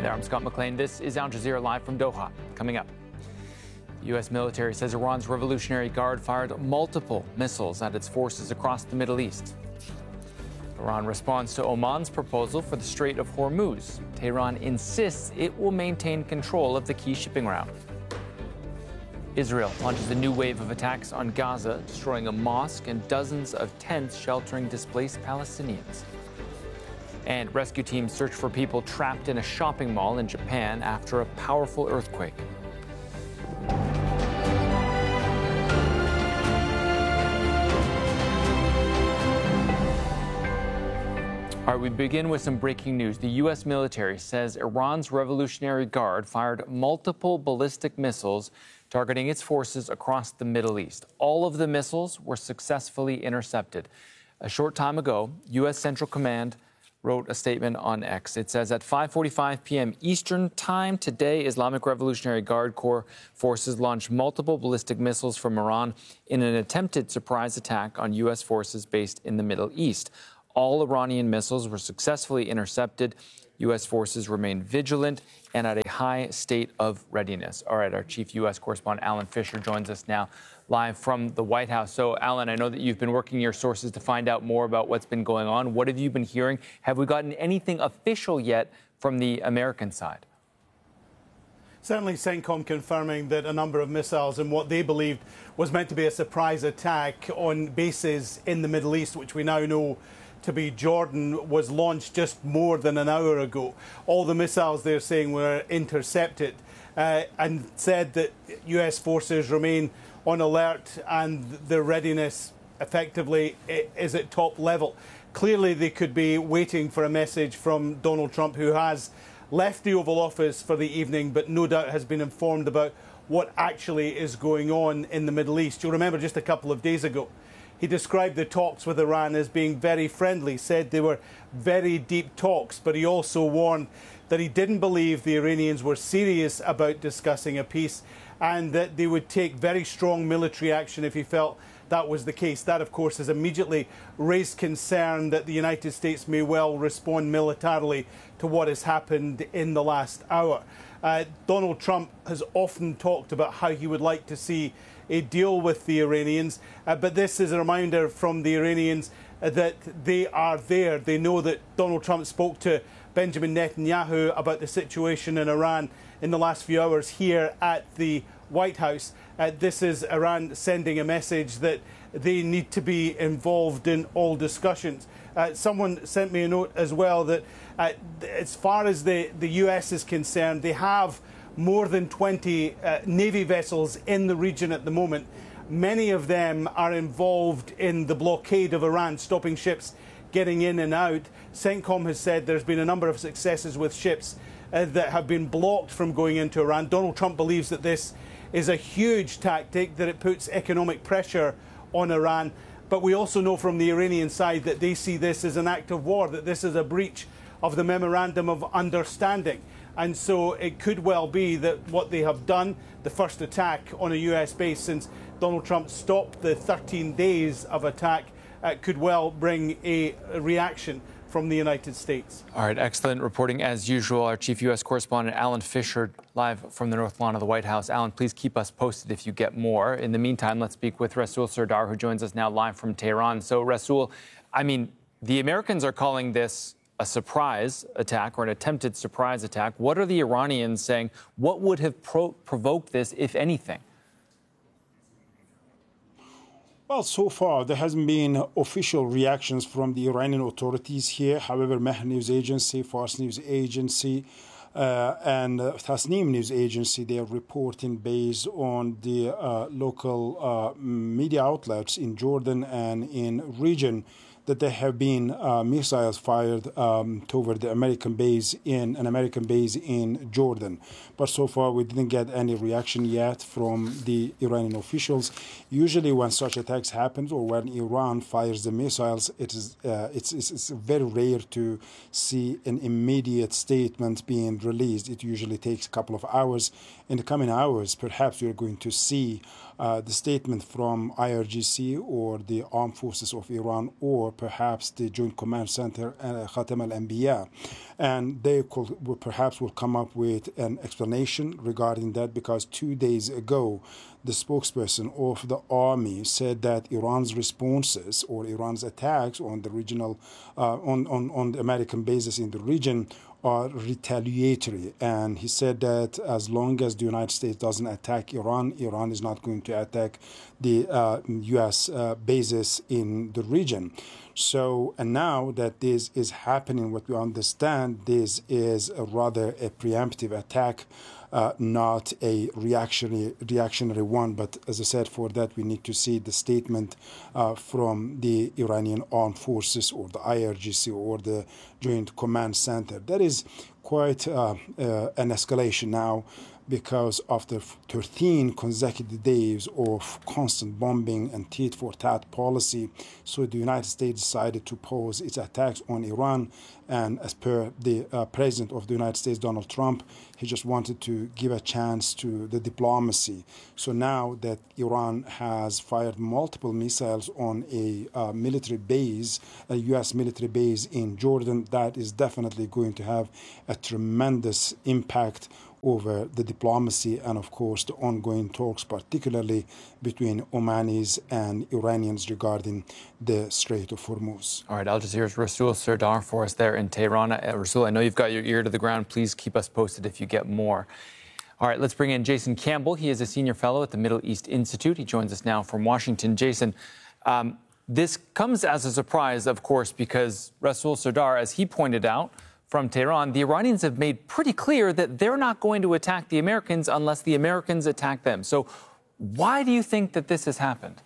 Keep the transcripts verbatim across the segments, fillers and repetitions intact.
there, I'm Scott McLean. This is Al Jazeera Live from Doha. Coming up, the U S military says Iran's Revolutionary Guard fired multiple missiles at its forces across the Middle East. Iran responds to Oman's proposal for the Strait of Hormuz. Tehran insists it will maintain control of the key shipping route. Israel launches a new wave of attacks on Gaza, destroying a mosque and dozens of tents sheltering displaced Palestinians. And rescue teams search for people trapped in a shopping mall in Japan after a powerful earthquake. All right, we begin with some breaking news. The U S military says Iran's Revolutionary Guard fired multiple ballistic missiles targeting its forces across the Middle East. All of the missiles were successfully intercepted. A short time ago, U S Central Command wrote a statement on X. It says at five forty-five p.m. Eastern Time today, Islamic Revolutionary Guard Corps forces launched multiple ballistic missiles from Iran in an attempted surprise attack on U S forces based in the Middle East. All Iranian missiles were successfully intercepted. U S forces remain vigilant and at a high state of readiness. All right, our chief U S correspondent, Alan Fisher, joins us now live from the White House. So, Alan, I know that you've been working your sources to find out more about what's been going on. What have you been hearing? Have we gotten anything official yet from the American side? Certainly, CENTCOM confirming that a number of missiles and what they believed was meant to be a surprise attack on bases in the Middle East, which we now know to be Jordan, was launched just more than an hour ago. All the missiles, they're saying, were intercepted uh, and said that U S forces remain on alert and their readiness effectively is at top level. Clearly, they could be waiting for a message from Donald Trump, who has left the Oval Office for the evening, but no doubt has been informed about what actually is going on in the Middle East. You'll remember just a couple of days ago, he described the talks with Iran as being very friendly, said they were very deep talks, but he also warned that he didn't believe the Iranians were serious about discussing a peace and that they would take very strong military action if he felt that was the case. That, of course, has immediately raised concern that the United States may well respond militarily to what has happened in the last hour. Uh, Donald Trump has often talked about how he would like to see a deal with the Iranians, uh, but this is a reminder from the Iranians uh, that they are there. They know that Donald Trump spoke to Benjamin Netanyahu about the situation in Iran in the last few hours here at the White House. Uh, this is Iran sending a message that they need to be involved in all discussions. Uh, someone sent me a note as well that uh, as far as the, the U S is concerned, they have more than twenty uh, Navy vessels in the region at the moment. Many of them are involved in the blockade of Iran, stopping ships getting in and out. CENTCOM has said there's been a number of successes with ships uh, that have been blocked from going into Iran. Donald Trump believes that this is a huge tactic, that it puts economic pressure on Iran. But we also know from the Iranian side that they see this as an act of war, that this is a breach of the Memorandum of Understanding. And so it could well be that what they have done, the first attack on a U S base since Donald Trump stopped the thirteen days of attack, uh, could well bring a reaction from the United States. All right, excellent reporting as usual. Our chief U S correspondent, Alan Fisher, live from the North Lawn of the White House. Alan, please keep us posted if you get more. In the meantime, let's speak with Rasool Sardar, who joins us now live from Tehran. So, Rasool, I mean, the Americans are calling this a surprise attack or an attempted surprise attack. What are the Iranians saying? What would have pro- provoked this, if anything? Well, so far, there hasn't been official reactions from the Iranian authorities here. However, Mehr News Agency, Fars News Agency, uh, and uh, Tasnim News Agency, they are reporting based on the uh, local uh, media outlets in Jordan and in region that there have been uh, missiles fired um, toward the American base in an American base in Jordan. But so far, we didn't get any reaction yet from the Iranian officials. Usually, when such attacks happen or when Iran fires the missiles, it is uh, it's, it's it's very rare to see an immediate statement being released. It usually takes a couple of hours. In the coming hours, perhaps we are going to see uh, the statement from I R G C or the Armed Forces of Iran, or perhaps the Joint Command Center, uh, Khatam al-Anbiya. And they could, will, perhaps will come up with an explanation regarding that, because two days ago, the spokesperson of the army said that Iran's responses or Iran's attacks on the regional, uh, on, on, on the American bases in the region are retaliatory. And he said that as long as the United States doesn't attack Iran, Iran is not going to attack the uh, U S uh, bases in the region. So, and now that this is happening, what we understand, this is a rather a preemptive attack, uh, not a reactionary reactionary one. But as I said, for that we need to see the statement uh, from the Iranian Armed Forces or the I R G C or the Joint Command Center. That is quite uh, uh, an escalation now, because after thirteen consecutive days of constant bombing and tit for tat policy, so the United States decided to pause its attacks on Iran. And as per the uh, President of the United States, Donald Trump, he just wanted to give a chance to the diplomacy. So now that Iran has fired multiple missiles on a uh, military base, a U S military base in Jordan, that is definitely going to have a tremendous impact over the diplomacy and, of course, the ongoing talks, particularly between Omanis and Iranians regarding the Strait of Hormuz. All right, Al Jazeera's Rasul Sardar for us there in Tehran. Uh, Rasul, I know you've got your ear to the ground. Please keep us posted if you get more. All right, let's bring in Jason Campbell. He is a senior fellow at the Middle East Institute. He joins us now from Washington. Jason, um, this comes as a surprise, of course, because Rasul Sardar, as he pointed out, from Tehran, the Iranians have made pretty clear that they're not going to attack the Americans unless the Americans attack them. So why do you think that this has happened?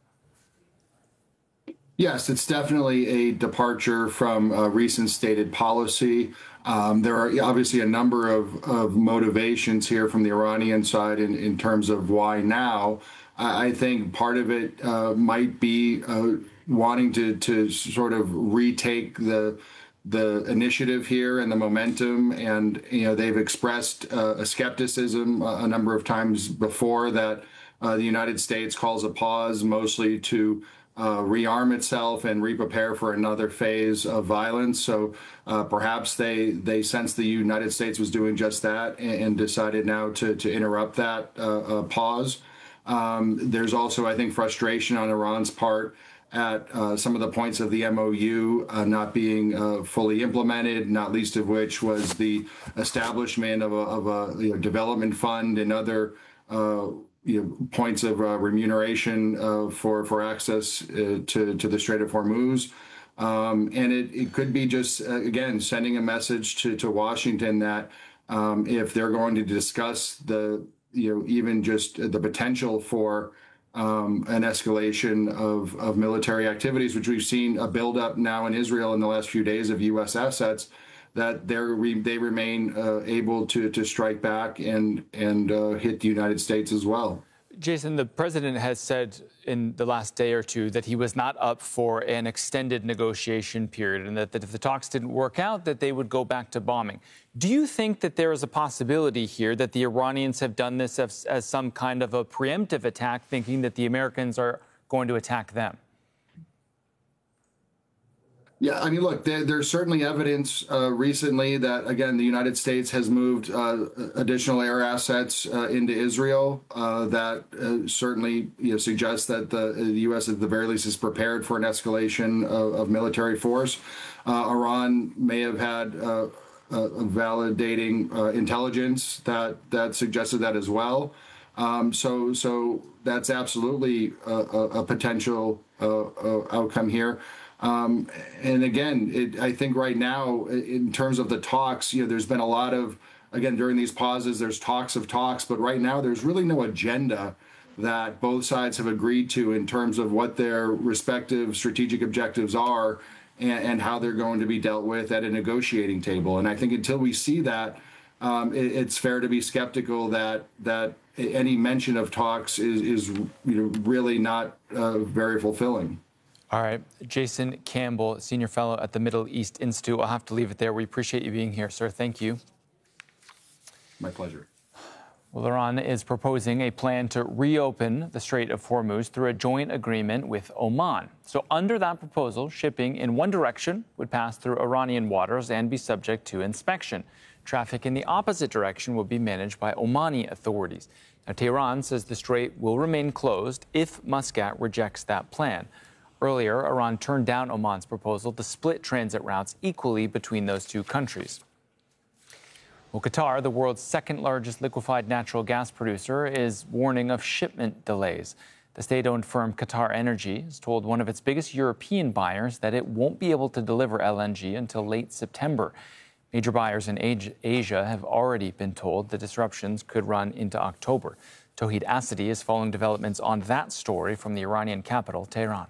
Yes, it's definitely a departure from uh, recent stated policy. Um, there are obviously a number of, of motivations here from the Iranian side in, in terms of why now. I, I think part of it uh, might be uh, wanting to, to sort of retake the the initiative here and the momentum. And, you know, they've expressed uh, a skepticism uh, a number of times before that uh, the United States calls a pause mostly to uh, rearm itself and re-prepare for another phase of violence. So uh, perhaps they they sensed the United States was doing just that and, and decided now to, to interrupt that uh, uh, pause. Um, there's also, I think, frustration on Iran's part at uh, some of the points of the M O U uh, not being uh, fully implemented, not least of which was the establishment of a, of a you know, development fund and other uh, you know, points of uh, remuneration uh, for, for access uh, to, to the Strait of Hormuz. Um, and it, it could be just, uh, again, sending a message to, to Washington that um, if they're going to discuss the, you know, even just the potential for Um, an escalation of, of military activities, which we've seen a buildup now in Israel in the last few days of U S assets, that they're, they remain uh, able to, to strike back and, and uh, hit the United States as well. Jason, the president has said in the last day or two that he was not up for an extended negotiation period and that, that if the talks didn't work out, that they would go back to bombing. Do you think that there is a possibility here that the Iranians have done this as, as some kind of a preemptive attack, thinking that the Americans are going to attack them? Yeah, I mean, look, there, there's certainly evidence uh, recently that, again, the United States has moved uh, additional air assets uh, into Israel uh, that uh, certainly you know, suggests that the, the U S, at the very least, is prepared for an escalation of, of military force. Uh, Iran may have had uh, uh, validating uh, intelligence that, that suggested that as well. Um, so, so that's absolutely a, a, a potential uh, uh, outcome here. Um, and again, it, I think right now, in terms of the talks, you know, there's been a lot of, again, during these pauses, there's talks of talks, but right now there's really no agenda that both sides have agreed to in terms of what their respective strategic objectives are and, and how they're going to be dealt with at a negotiating table. And I think until we see that, um, it, it's fair to be skeptical that that any mention of talks is, is you know, really not uh, very fulfilling. All right. Jason Campbell, Senior Fellow at the Middle East Institute. I'll have to leave it there. We appreciate you being here, sir. Thank you. My pleasure. Well, Iran is proposing a plan to reopen the Strait of Hormuz through a joint agreement with Oman. So under that proposal, shipping in one direction would pass through Iranian waters and be subject to inspection. Traffic in the opposite direction will be managed by Omani authorities. Now, Tehran says the strait will remain closed if Muscat rejects that plan. Earlier, Iran turned down Oman's proposal to split transit routes equally between those two countries. Well, Qatar, the world's second largest liquefied natural gas producer, is warning of shipment delays. The state-owned firm Qatar Energy has told one of its biggest European buyers that it won't be able to deliver L N G until late September. Major buyers in Asia have already been told the disruptions could run into October. Tauhid Asadi is following developments on that story from the Iranian capital, Tehran.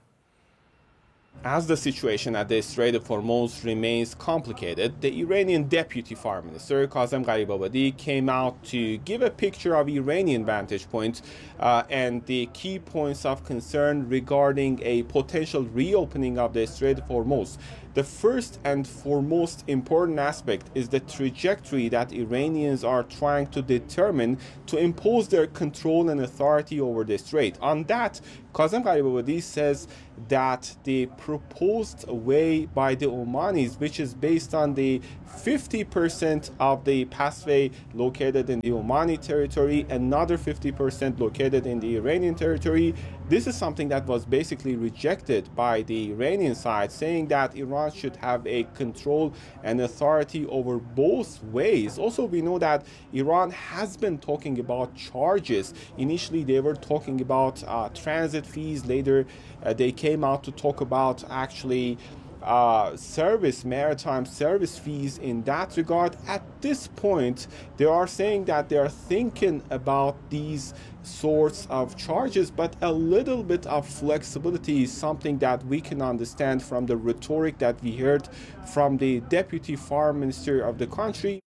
As the situation at the Strait of Hormuz remains complicated, the Iranian Deputy Foreign Minister Kazem Gharibabadi came out to give a picture of Iranian vantage point uh, and the key points of concern regarding a potential reopening of the Strait of Hormuz. The first and foremost important aspect is the trajectory that Iranians are trying to determine to impose their control and authority over the strait. On that, Kazem Gharibabadi says that the proposed way by the Omanis, which is based on the fifty percent of the passway located in the Omani territory, another fifty percent located in the Iranian territory, this is something that was basically rejected by the Iranian side, saying that Iran should have a control and authority over both ways. Also, we know that Iran has been talking about charges. Initially, they were talking about uh, transit fees. Later, uh, they came out to talk about actually Uh, service, maritime service fees in that regard. At this point, they are saying that they are thinking about these sorts of charges, but a little bit of flexibility is something that we can understand from the rhetoric that we heard from the Deputy Foreign Minister of the country.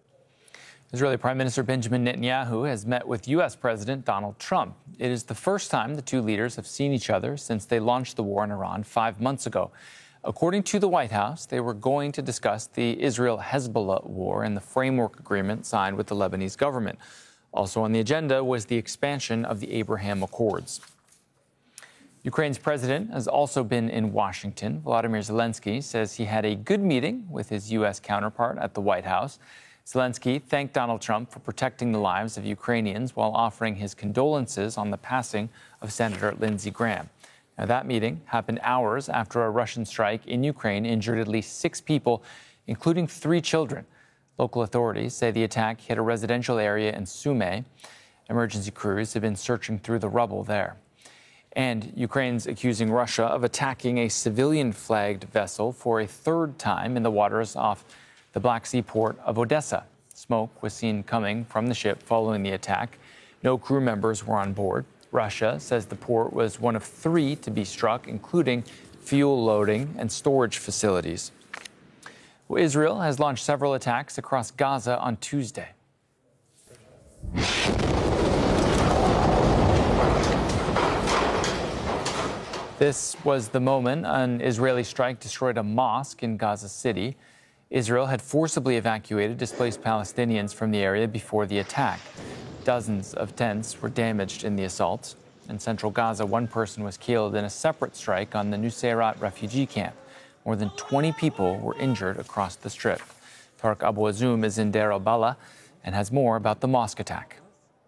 Israeli Prime Minister Benjamin Netanyahu has met with U S President Donald Trump. It is the first time the two leaders have seen each other since they launched the war in Iran five months ago. According to the White House, they were going to discuss the Israel-Hezbollah war and the framework agreement signed with the Lebanese government. Also on the agenda was the expansion of the Abraham Accords. Ukraine's president has also been in Washington. Volodymyr Zelensky says he had a good meeting with his U S counterpart at the White House. Zelensky thanked Donald Trump for protecting the lives of Ukrainians while offering his condolences on the passing of Senator Lindsey Graham. Now, that meeting happened hours after a Russian strike in Ukraine injured at least six people, including three children. Local authorities say the attack hit a residential area in Sumy. Emergency crews have been searching through the rubble there. And Ukraine's accusing Russia of attacking a civilian-flagged vessel for a third time in the waters off the Black Sea port of Odessa. Smoke was seen coming from the ship following the attack. No crew members were on board. Russia says the port was one of three to be struck, including fuel loading and storage facilities. Well, Israel has launched several attacks across Gaza on Tuesday. This was the moment an Israeli strike destroyed a mosque in Gaza City. Israel had forcibly evacuated displaced Palestinians from the area before the attack. Dozens of tents were damaged in the assault. In central Gaza, one person was killed in a separate strike on the Nuseirat refugee camp. More than twenty people were injured across the strip. Tarek Abu Azoum is in Deir al-Balah and has more about the mosque attack.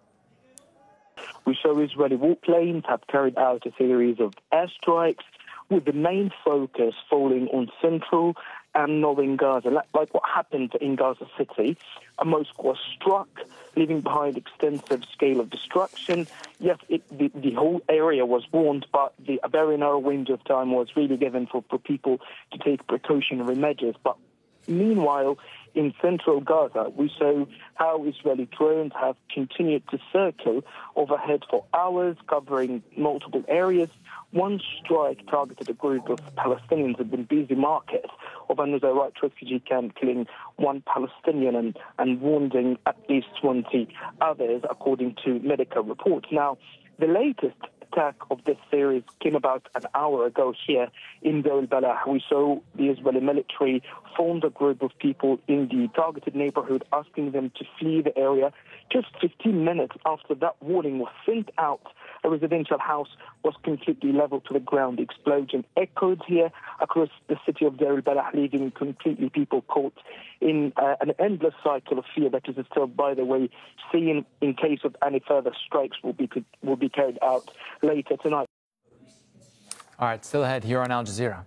We saw Israeli warplanes have carried out a series of airstrikes, with the main focus falling on central and northern Gaza, like what happened in Gaza City. A mosque was struck, leaving behind extensive scale of destruction. Yes, it, the, the whole area was warned, but the, a very narrow window of time was really given for, for people to take precautionary measures. But meanwhile, in central Gaza, we saw how Israeli drones have continued to circle overhead for hours, covering multiple areas. One strike targeted a group of Palestinians at the busy market of a Nuseirat refugee camp, killing one Palestinian and, and wounding at least twenty others, according to medical reports. Now, the latest attack of this series came about an hour ago here in Deir al-Balah. We saw the Israeli military formed a group of people in the targeted neighborhood, asking them to flee the area Just fifteen minutes after that warning was sent out, a residential house was completely leveled to the ground. The explosion echoed here across the city of Deir al-Balah, leaving completely people caught in uh, an endless cycle of fear that is still, by the way, seen in case of any further strikes will be will be carried out later tonight. All right, still ahead here on Al Jazeera.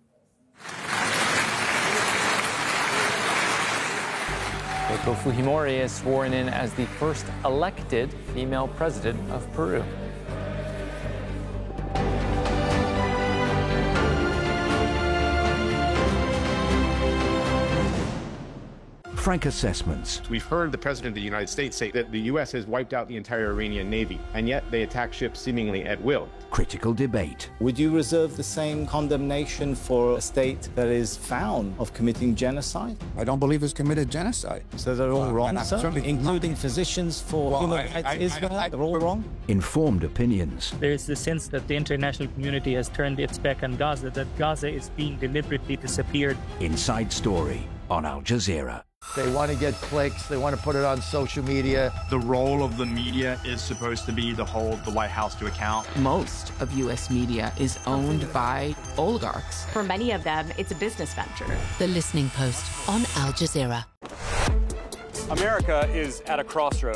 Keiko Fujimori is sworn in as the first elected female president of Peru. Frank assessments. We've heard the President of the United States say that the U S has wiped out the entire Iranian Navy, and yet they attack ships seemingly at will. Critical debate. Would you reserve the same condemnation for a state that is found of committing genocide? I don't believe it's committed genocide. So they're all uh, wrong, sir? Including not... physicians for well, human rights Israel? I, I, I, they're all wrong? Informed opinions. There is the sense that the international community has turned its back on Gaza, that Gaza is being deliberately disappeared. Inside Story on Al Jazeera. They want to get clicks. They want to put it on social media. The role of the media is supposed to be to hold the White House to account. Most of U S media is owned by oligarchs. For many of them, it's a business venture. The Listening Post on Al Jazeera. America is at a crossroads.